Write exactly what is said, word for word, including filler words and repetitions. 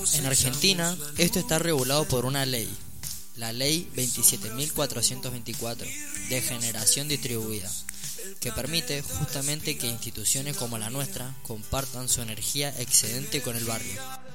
En Argentina, esto está regulado por una ley, la Ley veintisiete mil cuatrocientos veinticuatro, de generación distribuida, que permite justamente que instituciones como la nuestra compartan su energía excedente con el barrio.